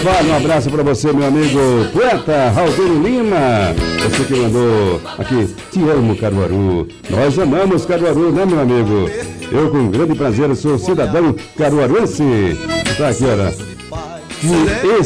Vale, um abraço para você, meu amigo poeta Raulino Lima. Você que mandou aqui, te amo, Caruaru. Nós amamos Caruaru, né, meu amigo? Eu, com grande prazer, sou cidadão caruaruense. Tá aqui, olha.